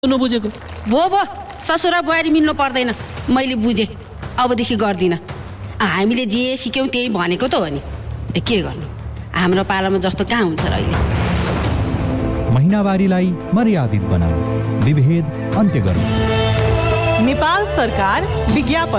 नबुझेको भो ससुरा बुहारी मिल्नु पर्दैन। मैले बुझेँ, अबदेखि गर्दिनँ। हामीले जे सिक्यौँ त्यही भनेको त हो नि। के गर्नु, हाम्रो पालामा जस्तो कहाँ हुन्छ र अहिले। महिनावारीलाई मर्यादित बनाऊ, विभेद अन्त्य गरौँ। नेपाल सरकार विज्ञापन